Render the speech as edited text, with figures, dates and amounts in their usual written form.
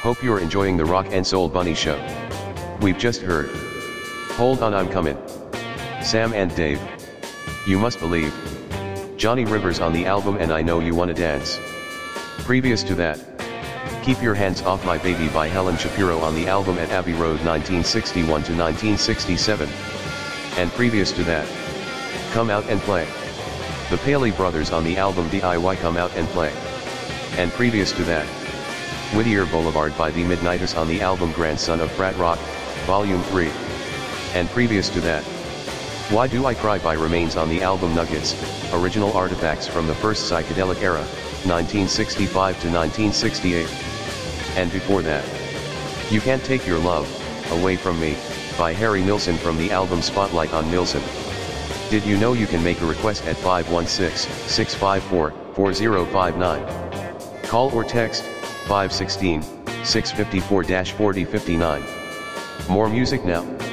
Hope you're enjoying the Rock and Soul Bunny Show. We've just heard Hold On I'm Comin', Sam and Dave, You Must Believe, Johnny Rivers on the album And I Know You Wanna Dance. Previous to that, Keep Your Hands Off My Baby by Helen Shapiro on the album At Abbey Road 1961 to 1967. And previous to that, Come Out and Play, the Paley Brothers on the album DIY Come Out and Play. And previous to that, Whittier Boulevard by the Midnighters on the album Grandson of Frat Rock, Volume 3. And previous to that, Why Do I Cry by Remains on the album Nuggets, original artifacts from the first psychedelic era, 1965 to 1968. And before that, You Can't Take Your Love Away From Me, by Harry Nilsson from the album Spotlight on Nilsson. Did you know you can make a request at 516-654-4059? Call or text 516-654-4059. More music now.